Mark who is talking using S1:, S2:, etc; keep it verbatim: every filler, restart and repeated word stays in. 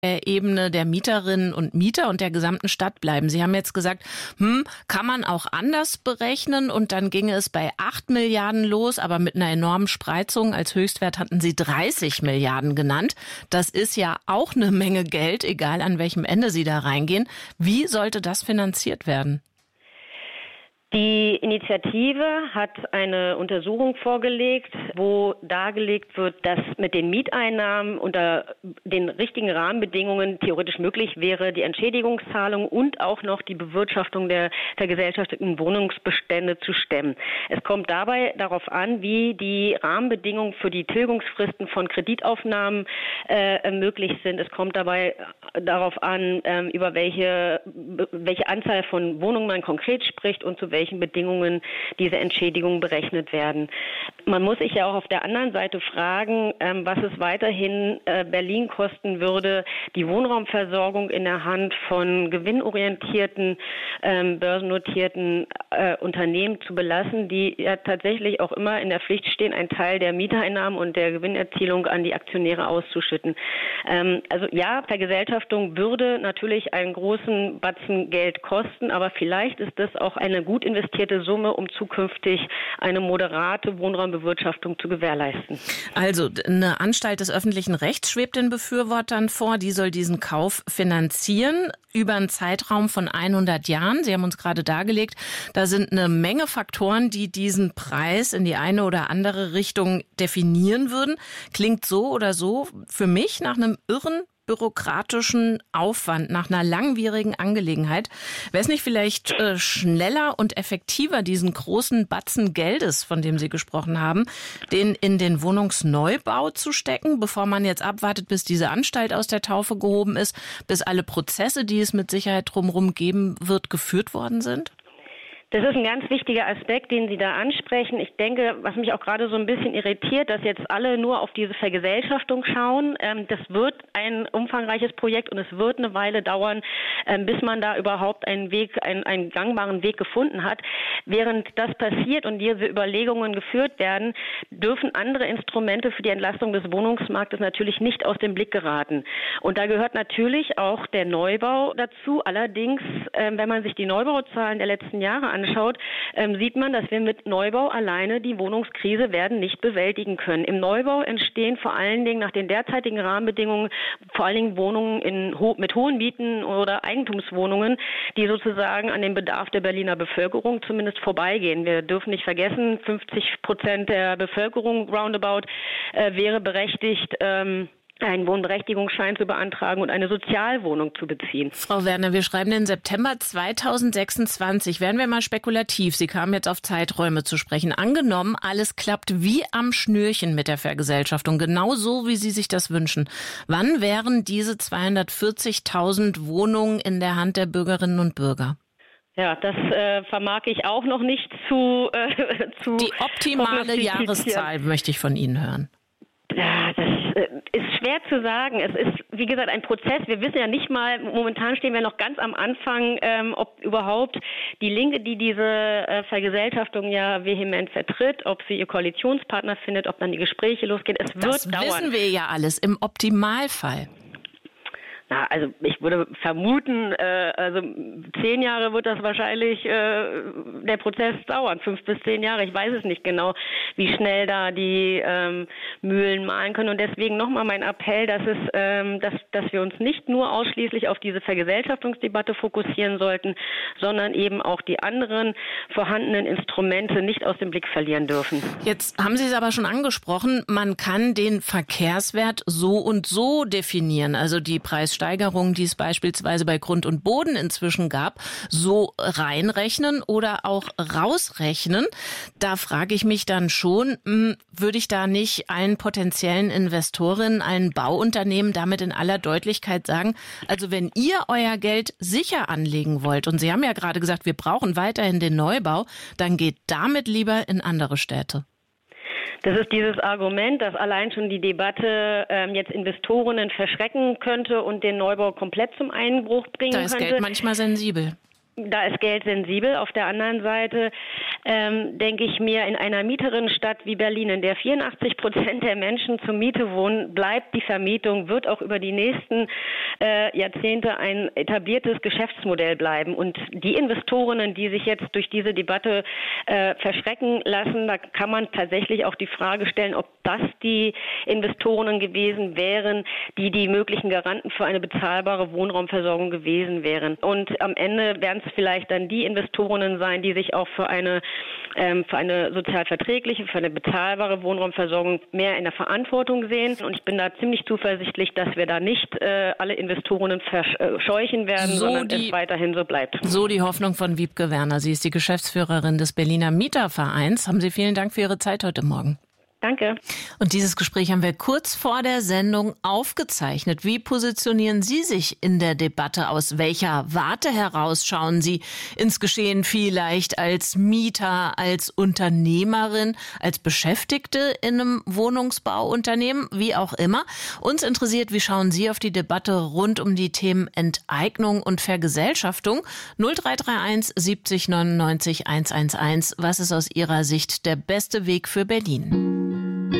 S1: der Ebene der Mieterinnen und Mieter und der gesamten Stadt bleiben. Sie haben jetzt gesagt, hm, kann man auch anders berechnen und dann ginge es bei acht Milliarden los, aber mit einer enormen Spreizung. Als Höchstwert hatten Sie dreißig Milliarden genannt. Das ist ja auch eine Menge Geld, egal an welchem Ende Sie da reingehen. Wie sollte das finanziert werden?
S2: Die Initiative hat eine Untersuchung vorgelegt, wo dargelegt wird, dass mit den Mieteinnahmen unter den richtigen Rahmenbedingungen theoretisch möglich wäre, die Entschädigungszahlung und auch noch die Bewirtschaftung der vergesellschafteten Wohnungsbestände zu stemmen. Es kommt dabei darauf an, wie die Rahmenbedingungen für die Tilgungsfristen von Kreditaufnahmen äh, möglich sind. Es kommt dabei darauf an, äh, über welche, welche Anzahl von Wohnungen man konkret spricht und zu welchen welchen Bedingungen diese Entschädigungen berechnet werden. Man muss sich ja auch auf der anderen Seite fragen, ähm, was es weiterhin äh, Berlin kosten würde, die Wohnraumversorgung in der Hand von gewinnorientierten, ähm, börsennotierten äh, Unternehmen zu belassen, die ja tatsächlich auch immer in der Pflicht stehen, einen Teil der Mieteinnahmen und der Gewinnerzielung an die Aktionäre auszuschütten. Ähm, also ja, Vergesellschaftung würde natürlich einen großen Batzen Geld kosten, aber vielleicht ist das auch eine gut investierte Summe, um zukünftig eine moderate Wohnraumbewirtschaftung zu gewährleisten.
S1: Also eine Anstalt des öffentlichen Rechts schwebt den Befürwortern vor, die soll diesen Kauf finanzieren über einen Zeitraum von hundert Jahren. Sie haben uns gerade dargelegt, da sind eine Menge Faktoren, die diesen Preis in die eine oder andere Richtung definieren würden. Klingt so oder so für mich nach einem irren bürokratischen Aufwand, nach einer langwierigen Angelegenheit. Wäre es nicht vielleicht äh, schneller und effektiver, diesen großen Batzen Geldes, von dem Sie gesprochen haben, den in den Wohnungsneubau zu stecken, bevor man jetzt abwartet, bis diese Anstalt aus der Taufe gehoben ist, bis alle Prozesse, die es mit Sicherheit drumherum geben wird, geführt worden sind?
S2: Das ist ein ganz wichtiger Aspekt, den Sie da ansprechen. Ich denke, was mich auch gerade so ein bisschen irritiert, dass jetzt alle nur auf diese Vergesellschaftung schauen. Ähm, das wird ein umfangreiches Projekt und es wird eine Weile dauern, ähm, bis man da überhaupt einen Weg, einen, einen gangbaren Weg gefunden hat. Während das passiert und diese Überlegungen geführt werden, dürfen andere Instrumente für die Entlastung des Wohnungsmarktes natürlich nicht aus dem Blick geraten. Und da gehört natürlich auch der Neubau dazu. Allerdings, ähm, wenn man sich die Neubauzahlen der letzten Jahre anschaut, anschaut, ähm, sieht man, dass wir mit Neubau alleine die Wohnungskrise werden nicht bewältigen können. Im Neubau entstehen vor allen Dingen nach den derzeitigen Rahmenbedingungen vor allen Dingen Wohnungen in, ho- mit hohen Mieten oder Eigentumswohnungen, die sozusagen an dem Bedarf der Berliner Bevölkerung zumindest vorbeigehen. Wir dürfen nicht vergessen, fünfzig Prozent der Bevölkerung roundabout äh, wäre berechtigt, ähm, einen Wohnberechtigungsschein zu beantragen und eine Sozialwohnung zu beziehen.
S1: Frau Werner, wir schreiben den September zweitausendsechsundzwanzig. Werden wir mal spekulativ. Sie kamen jetzt auf Zeiträume zu sprechen. Angenommen, alles klappt wie am Schnürchen mit der Vergesellschaftung, genau so, wie Sie sich das wünschen. Wann wären diese zweihundertvierzigtausend Wohnungen in der Hand der Bürgerinnen und Bürger?
S2: Ja, das äh, vermag ich auch noch nicht zu äh, zu
S1: Die optimale Jahreszahl möchte ich von Ihnen hören.
S2: Ja, das äh, ist schwer zu sagen. Es ist, wie gesagt, ein Prozess. Wir wissen ja nicht mal, momentan stehen wir noch ganz am Anfang, ähm, ob überhaupt die Linke, die diese äh, Vergesellschaftung ja vehement vertritt, ob sie ihr Koalitionspartner findet, ob dann die Gespräche losgehen. Es wird
S1: das
S2: dauern.
S1: Das wissen wir ja alles im Optimalfall.
S2: Na, also ich würde vermuten, äh, also zehn Jahre wird das wahrscheinlich äh, der Prozess dauern, fünf bis zehn Jahre. Ich weiß es nicht genau, wie schnell da die ähm, Mühlen mahlen können. Und deswegen nochmal mein Appell, dass es, ähm, dass, dass wir uns nicht nur ausschließlich auf diese Vergesellschaftungsdebatte fokussieren sollten, sondern eben auch die anderen vorhandenen Instrumente nicht aus dem Blick verlieren dürfen.
S1: Jetzt haben Sie es aber schon angesprochen, man kann den Verkehrswert so und so definieren, also die Preissteigerung, die es beispielsweise bei Grund und Boden inzwischen gab, so reinrechnen oder auch rausrechnen. Da frage ich mich dann schon, mh, würde ich da nicht allen potenziellen Investorinnen, allen Bauunternehmen damit in aller Deutlichkeit sagen, also wenn ihr euer Geld sicher anlegen wollt, und Sie haben ja gerade gesagt, wir brauchen weiterhin den Neubau, dann geht damit lieber in andere Städte.
S2: Das ist dieses Argument, dass allein schon die Debatte ähm, jetzt Investorinnen verschrecken könnte und den Neubau komplett zum Einbruch bringen könnte.
S1: Da ist Geld manchmal sensibel.
S2: Da ist Geld sensibel. Auf der anderen Seite ähm, denke ich mir, in einer Mieterinnenstadt wie Berlin, in der vierundachtzig Prozent der Menschen zur Miete wohnen, bleibt die Vermietung, wird auch über die nächsten äh, Jahrzehnte ein etabliertes Geschäftsmodell bleiben. Und die Investorinnen, die sich jetzt durch diese Debatte äh, verschrecken lassen, da kann man tatsächlich auch die Frage stellen, ob das die Investorinnen gewesen wären, die die möglichen Garanten für eine bezahlbare Wohnraumversorgung gewesen wären. Und am Ende werden es vielleicht dann die Investorinnen sein, die sich auch für eine ähm, für eine sozial verträgliche, für eine bezahlbare Wohnraumversorgung mehr in der Verantwortung sehen. Und ich bin da ziemlich zuversichtlich, dass wir da nicht äh, alle Investorinnen verscheuchen werden, so sondern die, es weiterhin so bleibt.
S1: So die Hoffnung von Wiebke Werner. Sie ist die Geschäftsführerin des Berliner Mietervereins. Haben Sie vielen Dank für Ihre Zeit heute Morgen.
S2: Danke.
S1: Und dieses Gespräch haben wir kurz vor der Sendung aufgezeichnet. Wie positionieren Sie sich in der Debatte? Aus welcher Warte heraus schauen Sie ins Geschehen, vielleicht als Mieter, als Unternehmerin, als Beschäftigte in einem Wohnungsbauunternehmen, wie auch immer? Uns interessiert, wie schauen Sie auf die Debatte rund um die Themen Enteignung und Vergesellschaftung? null drei drei eins siebzig neunundneunzig hunderteins. Was ist aus Ihrer Sicht der beste Weg für Berlin?